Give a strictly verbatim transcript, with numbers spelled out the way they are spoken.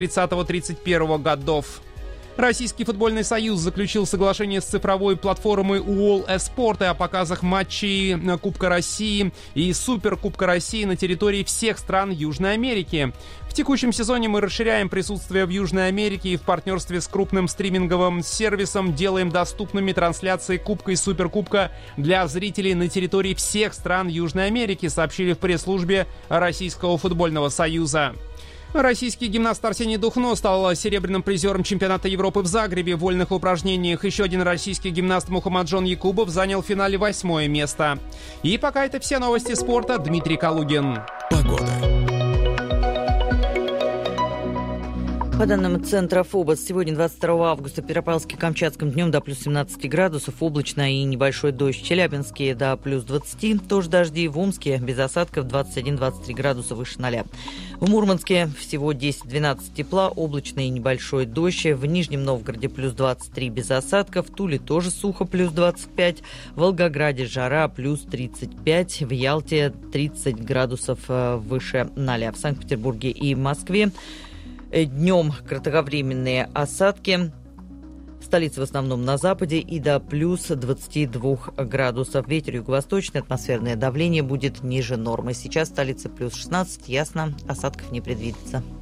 тридцатого тридцать первого годов. Российский футбольный союз заключил соглашение с цифровой платформой уол Эспорт о показах матчей Кубка России и Суперкубка России на территории всех стран Южной Америки. В текущем сезоне мы расширяем присутствие в Южной Америке и в партнерстве с крупным стриминговым сервисом делаем доступными трансляции Кубка и Суперкубка для зрителей на территории всех стран Южной Америки, сообщили в пресс-службе Российского футбольного союза. Российский гимнаст Арсений Духно стал серебряным призером чемпионата Европы в Загребе в вольных упражнениях. Еще один российский гимнаст Мухаммаджон Якубов занял в финале восьмое место. И пока это все новости спорта. Дмитрий Калугин. Погода. По данным Центра ФОБОС, сегодня, двадцать второго августа, в Петропавловске-Камчатском днем до плюс семнадцати градусов, облачно и небольшой дождь. В Челябинске до плюс двадцати, тоже дожди. В Омске без осадков двадцать один - двадцать три градуса выше ноля. В Мурманске всего десять-двенадцать тепла, облачно и небольшой дождь. В Нижнем Новгороде плюс двадцать три без осадков. В Туле тоже сухо, плюс двадцать пять. В Волгограде жара, плюс тридцать пять. В Ялте тридцать градусов выше ноля. В Санкт-Петербурге и Москве днем кратковременные осадки. В столице в основном на западе и до плюс двадцати двух градусов. Ветер юго-восточный, атмосферное давление будет ниже нормы. Сейчас в столице плюс шестнадцать, ясно, осадков не предвидится.